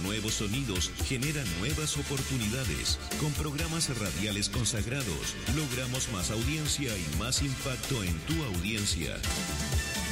nuevos sonidos generan nuevas oportunidades. Con programas radiales consagrados, logramos más audiencia y más impacto en tu audiencia.